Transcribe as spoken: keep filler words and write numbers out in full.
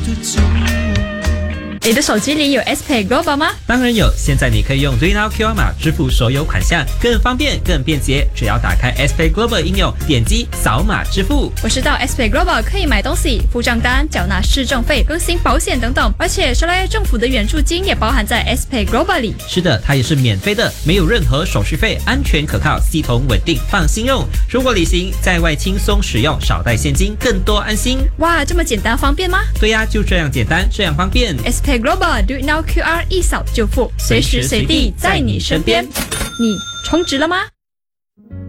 你的手机里有 S Pay Global 吗？ 当然有，现在你可以用 DreamNow Q R 码支付所有款项，更方便更便捷。只要打开 S Pay Global 应用，点击扫码支付。 我知道 S Pay Global 可以买东西、付账单、缴纳市政费、更新保险等等，而且收来政府的援助金也包含在 S Pay Global 里。 是的，它也是免费的，没有任何手续费，安全可靠，系统稳定，放心用。出国旅行在外轻松使用，少带现金，更多安心。 哇，这么简单方便吗？ 对呀，就这样简单，这样方便。 S Pay Global Do It Now Q R 一扫就付，随时随地在你身边。你充值了吗？